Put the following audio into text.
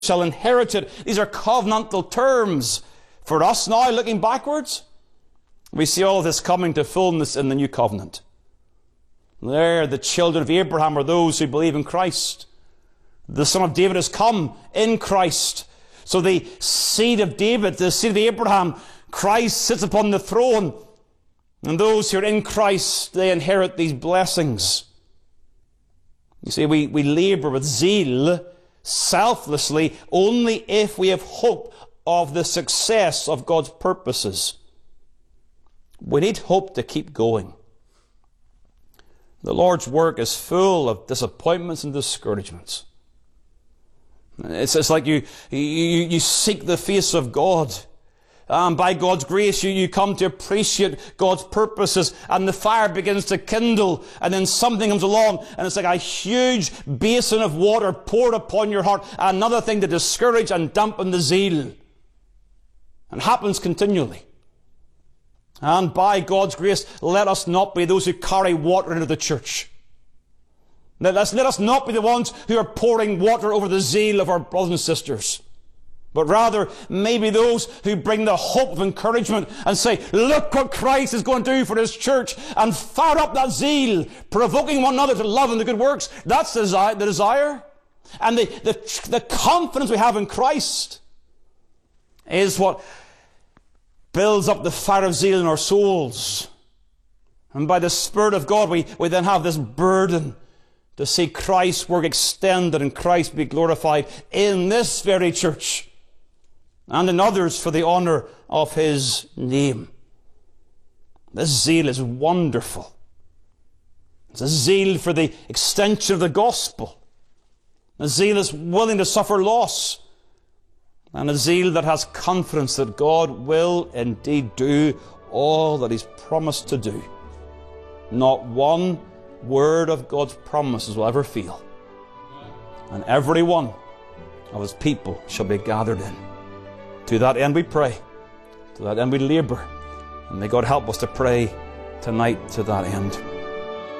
shall inherit it. These are covenantal terms. For us now, looking backwards, we see all this coming to fullness in the new covenant. There, the children of Abraham are those who believe in Christ. The son of David has come in Christ. So the seed of David, the seed of Abraham, Christ sits upon the throne. And those who are in Christ, they inherit these blessings. You see, we labor with zeal, selflessly, only if we have hope of the success of God's purposes. We need hope to keep going. The Lord's work is full of disappointments and discouragements. It's like you seek the face of God. And by God's grace, you come to appreciate God's purposes, and the fire begins to kindle, and then something comes along, and it's like a huge basin of water poured upon your heart, another thing to discourage and dampen the zeal. And happens continually. And by God's grace, let us not be those who carry water into the church. Let us not be the ones who are pouring water over the zeal of our brothers and sisters. But rather, maybe those who bring the hope of encouragement and say, look what Christ is going to do for His church, and fire up that zeal, provoking one another to love and the good works. That's the desire. And the confidence we have in Christ is what builds up the fire of zeal in our souls. And by the Spirit of God, we then have this burden to see Christ's work extended and Christ be glorified in this very church and in others for the honor of His name. This zeal is wonderful. It's a zeal for the extension of the gospel. A zeal that's willing to suffer loss. And a zeal that has confidence that God will indeed do all that He's promised to do. Not one word of God's promises will ever fail. And every one of His people shall be gathered in. To that end we pray. To that end we labour. And may God help us to pray tonight to that end.